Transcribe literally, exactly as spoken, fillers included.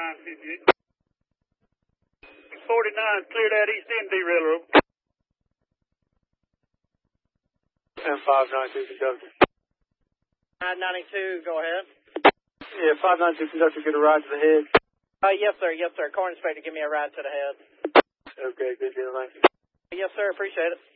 nine fifty-eight. forty-nine, clear that East Indy Railroad. And five ninety-two, conductor. nine ninety-two, go ahead. Yeah, five ninety-two, conductor, get a ride to the head. Uh, yes, sir, yes, sir. Car inspector, give me a ride to the head. Okay, good deal, thank you. Yes, sir, appreciate it.